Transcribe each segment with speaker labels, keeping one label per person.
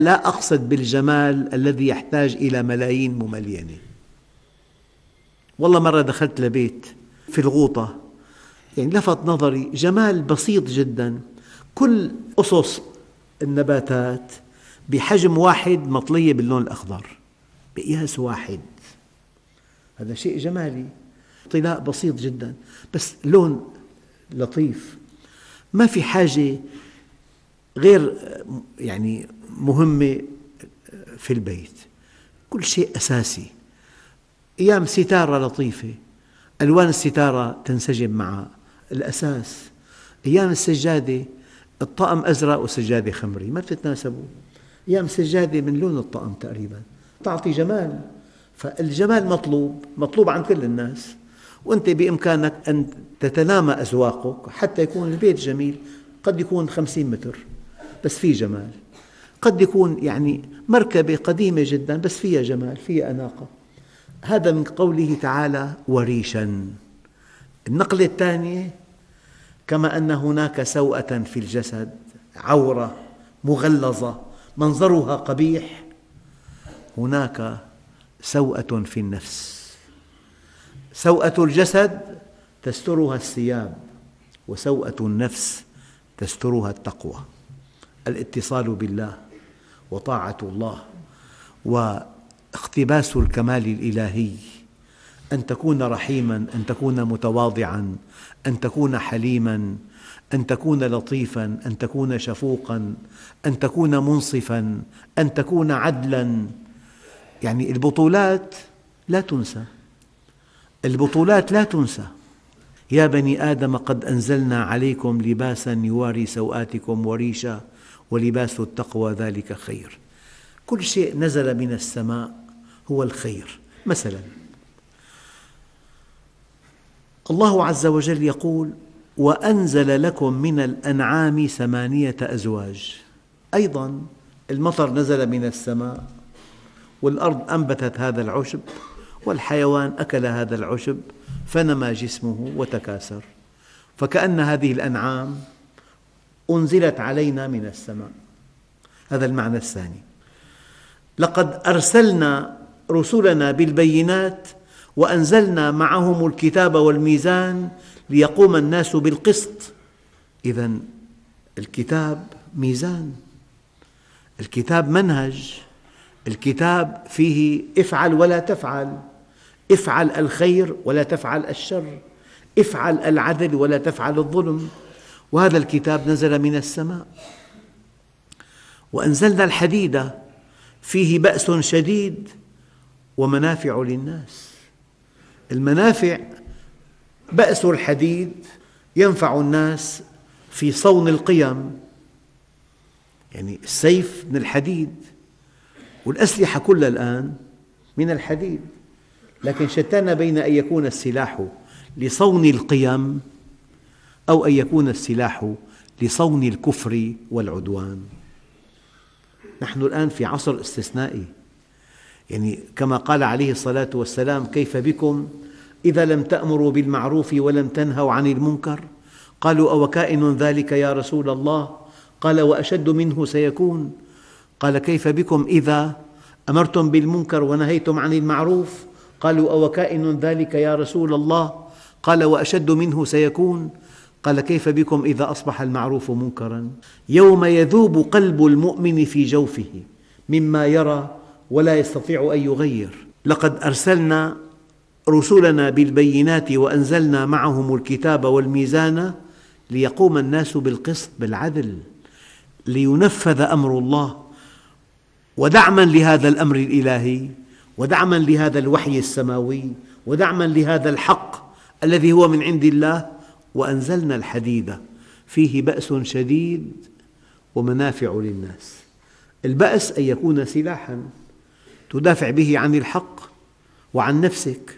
Speaker 1: لا أقصد بالجمال الذي يحتاج إلى ملايين مملينة. والله مرة دخلت لبيت في الغوطة، لفت نظري جمال بسيط جدا، كل أصص النباتات بحجم واحد مطلية باللون الأخضر بقياس واحد. هذا شيء جمالي، طلاء بسيط جدا بس لون لطيف. ما في حاجة غير مهمة في البيت، كل شيء أساسي. أيام ستارة لطيفة، ألوان الستارة تنسجم مع الأساس. أيام السجادة الطقم أزرق والسجادة خمري، ما بتتناسبوا. أيام السجادة من لون الطقم تقريبا، تعطي جمال. فالجمال مطلوب عند كل الناس، وأنت بإمكانك أن تتنامى أذواقك حتى يكون البيت جميل. قد يكون 50 متر بس فيه جمال، قد يكون مركبة قديمة جدا بس فيها جمال، فيها أناقة. هذا من قوله تعالى وريشا. النقلة الثانية: كما أن هناك سوءة في الجسد، عورة مغلظة منظرها قبيح، هناك سوءة في النفس. سوءة الجسد تسترها الثياب، وسوءة النفس تسترها التقوى، الاتصال بالله وطاعة الله واقتباس الكمال الإلهي. أن تكون رحيماً، أن تكون متواضعاً، أن تكون حليماً، أن تكون لطيفاً، أن تكون شفوقاً، أن تكون منصفاً، أن تكون عدلاً. البطولات لا تنسى، البطولات لا تنسى. يا بني آدم قد أنزلنا عليكم لباساً يواري سوآتكم وريشا ولباس التقوى ذلك خير. كل شيء نزل من السماء هو الخير. مثلاً الله عز وجل يقول: وأنزل لكم من الأنعام 8 أزواج. أيضاً المطر نزل من السماء، والأرض أنبتت هذا العشب، والحيوان أكل هذا العشب فنمى جسمه وتكاثر. فكأن هذه الأنعام أنزلت علينا من السماء. هذا المعنى الثاني. لقد أرسلنا رسلنا بالبينات وأنزلنا معهم الكتاب والميزان ليقوم الناس بالقسط. إذن الكتاب ميزان، الكتاب منهج، الكتاب فيه افعل ولا تفعل، افعل الخير ولا تفعل الشر، افعل العدل ولا تفعل الظلم. وهذا الكتاب نزل من السماء. وأنزلنا الحديد فيه بأس شديد ومنافع للناس. المنافع: بأس الحديد ينفع الناس في صون القيم، السيف من الحديد، والأسلحة كلها الآن من الحديد. لكن شتان بين أن يكون السلاح لصون القيم أو أن يكون السلاح لصون الكفر والعدوان. نحن الآن في عصر استثنائي، كما قال عليه الصلاة والسلام: كيف بكم إذا لم تأمروا بالمعروف ولم تنهوا عن المنكر؟ قالوا: أوكائن ذلك يا رسول الله؟ قال: وأشد منه سيكون. قال: كيف بكم إذا أمرتم بالمنكر ونهيتم عن المعروف؟ قالوا: أوكائن ذلك يا رسول الله؟ قال: وأشد منه سيكون. قال: كيف بكم إذا أصبح المعروف منكرا؟ يوم يذوب قلب المؤمن في جوفه مما يرى ولا يستطيع أن يغير. لقد أرسلنا رسلنا بالبينات وأنزلنا معهم الكتاب والميزان ليقوم الناس بالقسط، بالعدل، لينفذ أمر الله. ودعما لهذا الأمر الإلهي، ودعما لهذا الوحي السماوي، ودعما لهذا الحق الذي هو من عند الله، وأنزلنا الحديد فيه بأس شديد ومنافع للناس. البأس أن يكون سلاحاً تدافع به عن الحق وعن نفسك.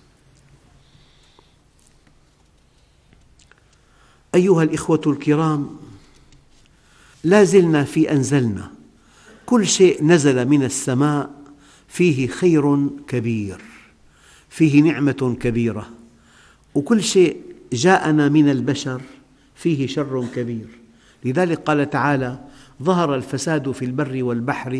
Speaker 1: أيها الإخوة الكرام، لا زلنا في أنزلنا. كل شيء نزل من السماء فيه خير كبير، فيه نعمة كبيرة، وكل شيء جاءنا من البشر فيه شر كبير. لذلك قال تعالى: ظهر الفساد في البر والبحر